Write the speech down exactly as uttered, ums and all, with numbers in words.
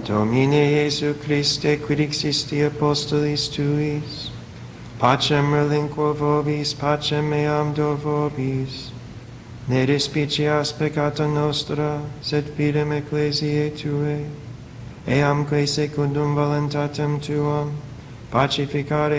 Domine Iesu Christe, quid existi apostolis tuis, pacem relinquo vobis, pacem meam do vobis, ne despicias peccata nostra, sed fidem ecclesiae Tuae, eamque secundum voluntatem Tuam, pacificare